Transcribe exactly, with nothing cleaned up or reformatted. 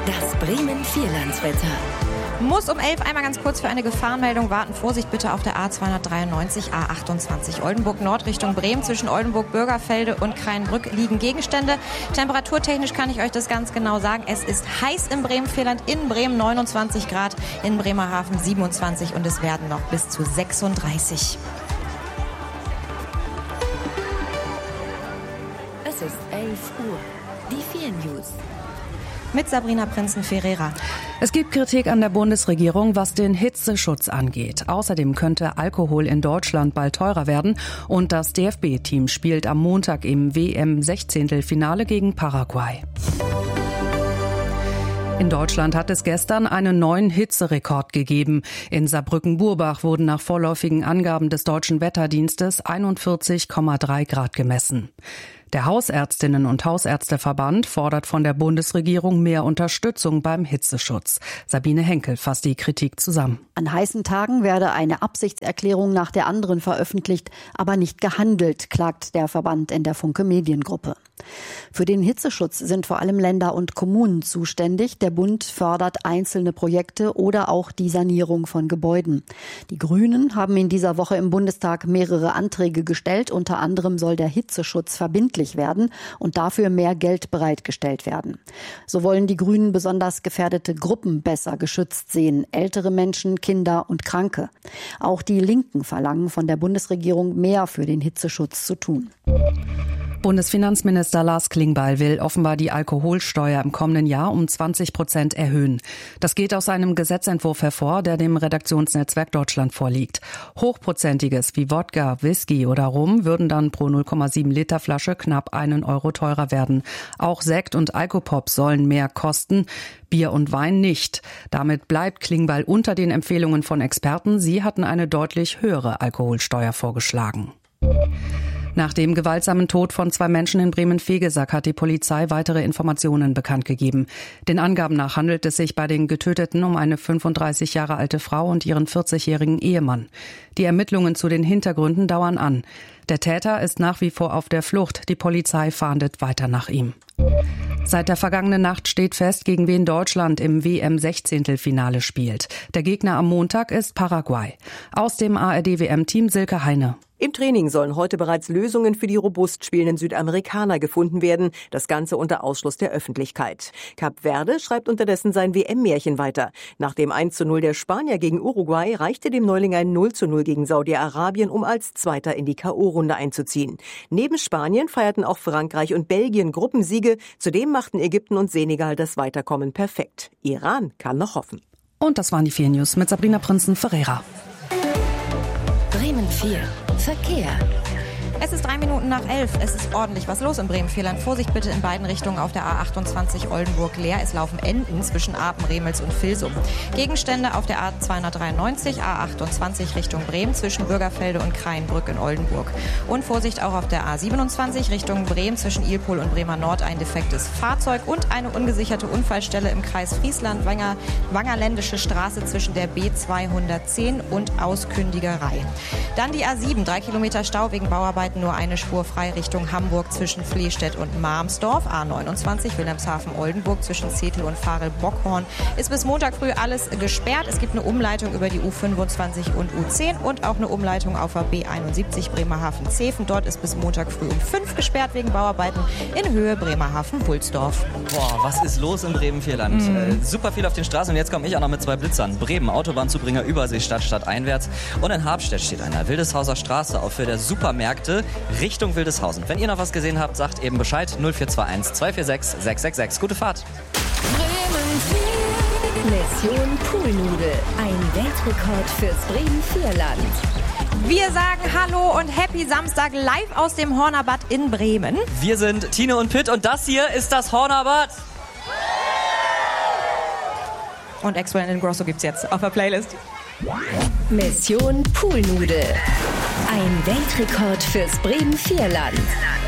Das Bremen-Vierlandswetter. Muss um elf einmal ganz kurz für eine Gefahrenmeldung warten. Vorsicht bitte auf der A zweihundertdreiundneunzig, A achtundzwanzig Oldenburg Nord Richtung Bremen. Zwischen Oldenburg, Bürgerfelde und Kreinbrück liegen Gegenstände. Temperaturtechnisch kann ich euch das ganz genau sagen. Es ist heiß im Bremen-Vierland, in Bremen neunundzwanzig Grad, in Bremerhaven siebenundzwanzig und es werden noch bis zu sechsunddreißig. Es ist elf Uhr. Die vier News. Mit Sabrina Prinzen-Ferreira. Es gibt Kritik an der Bundesregierung, was den Hitzeschutz angeht. Außerdem könnte Alkohol in Deutschland bald teurer werden. Und das D F B-Team spielt am Montag im W M-Sechzehntelfinale gegen Paraguay. In Deutschland hat es gestern einen neuen Hitzerekord gegeben. In Saarbrücken-Burbach wurden nach vorläufigen Angaben des Deutschen Wetterdienstes einundvierzig Komma drei Grad gemessen. Der Hausärztinnen- und Hausärzteverband fordert von der Bundesregierung mehr Unterstützung beim Hitzeschutz. Sabine Henkel fasst die Kritik zusammen. An heißen Tagen werde eine Absichtserklärung nach der anderen veröffentlicht, aber nicht gehandelt, klagt der Verband in der Funke Mediengruppe. Für den Hitzeschutz sind vor allem Länder und Kommunen zuständig. Der Bund fördert einzelne Projekte oder auch die Sanierung von Gebäuden. Die Grünen haben in dieser Woche im Bundestag mehrere Anträge gestellt. Unter anderem soll der Hitzeschutz verbindlich werden und dafür mehr Geld bereitgestellt werden. So wollen die Grünen besonders gefährdete Gruppen besser geschützt sehen. Ältere Menschen, Kinder und Kranke. Auch die Linken verlangen von der Bundesregierung mehr für den Hitzeschutz zu tun. Bundesfinanzminister Lars Klingbeil will offenbar die Alkoholsteuer im kommenden Jahr um zwanzig Prozent erhöhen. Das geht aus einem Gesetzentwurf hervor, der dem Redaktionsnetzwerk Deutschland vorliegt. Hochprozentiges wie Wodka, Whisky oder Rum würden dann pro null Komma sieben Liter Flasche knapp einen Euro teurer werden. Auch Sekt und Alkopop sollen mehr kosten, Bier und Wein nicht. Damit bleibt Klingbeil unter den Empfehlungen von Experten. Sie hatten eine deutlich höhere Alkoholsteuer vorgeschlagen. Nach dem gewaltsamen Tod von zwei Menschen in Bremen-Vegesack hat die Polizei weitere Informationen bekannt gegeben. Den Angaben nach handelt es sich bei den Getöteten um eine fünfunddreißig Jahre alte Frau und ihren vierzigjährigen Ehemann. Die Ermittlungen zu den Hintergründen dauern an. Der Täter ist nach wie vor auf der Flucht. Die Polizei fahndet weiter nach ihm. Seit der vergangenen Nacht steht fest, gegen wen Deutschland im W M-Sechzehntelfinale spielt. Der Gegner am Montag ist Paraguay. Aus dem A R D-W M-Team Silke Heine. Im Training sollen heute bereits Lösungen für die robust spielenden Südamerikaner gefunden werden. Das Ganze unter Ausschluss der Öffentlichkeit. Kap Verde schreibt unterdessen sein W M-Märchen weiter. Nach dem eins zu null der Spanier gegen Uruguay reichte dem Neuling ein null zu null gegen Saudi-Arabien, um als Zweiter in die K O-Runde einzuziehen. Neben Spanien feierten auch Frankreich und Belgien Gruppensiege. Zudem machten Ägypten und Senegal das Weiterkommen perfekt. Iran kann noch hoffen. Und das waren die vier News mit Sabrina Prinzen-Ferreira. Bremen vier. Verkehr. Es ist drei Minuten nach elf. Es ist ordentlich was los im Bremen-Vierland. Vorsicht bitte in beiden Richtungen auf der A achtundzwanzig Oldenburg-Leer. Es laufen Enden zwischen Apen, Remels und Vilsum. Gegenstände auf der A zweihundertdreiundneunzig, A achtundzwanzig Richtung Bremen zwischen Bürgerfelde und Kreinbrück in Oldenburg. Und Vorsicht auch auf der A siebenundzwanzig Richtung Bremen zwischen Ilpol und Bremer Nord ein defektes Fahrzeug und eine ungesicherte Unfallstelle im Kreis Friesland, Wanger, Wangerländische Straße zwischen der B zweihundertzehn und Auskündigerei. Dann die A sieben, drei Kilometer Stau wegen Bauarbeiten. Nur eine Spur frei Richtung Hamburg zwischen Flehstedt und Marmsdorf. A neunundzwanzig Wilhelmshaven-Oldenburg zwischen Zetel und Farel-Bockhorn ist bis Montag früh alles gesperrt. Es gibt eine Umleitung über die U fünfundzwanzig und U zehn und auch eine Umleitung auf der B einundsiebzig Bremerhaven-Zeven. Dort ist bis Montag früh um fünf gesperrt wegen Bauarbeiten in Höhe Bremerhaven-Wulsdorf. Boah, was ist los im Bremen-Vierland? Mhm. Äh, super viel auf den Straßen und jetzt komme ich auch noch mit zwei Blitzern. Bremen, Autobahnzubringer Überseestadt, stadteinwärts. Und in Habstedt steht einer. Wildeshauser Straße auf für der Supermärkte Richtung Wildeshausen. Wenn ihr noch was gesehen habt, sagt eben Bescheid. null vier zwei eins zwei vier sechs sechs sechs sechs. Gute Fahrt. Mission Poolnudel. Ein Weltrekord fürs Bremen-Vierland. Wir sagen Hallo und Happy Samstag live aus dem Hornerbad in Bremen. Wir sind Tine und Pitt und das hier ist das Hornerbad. Und Expo and Grosso gibt's jetzt auf der Playlist. Mission Poolnudel. Ein Weltrekord fürs Bremen-Vierland.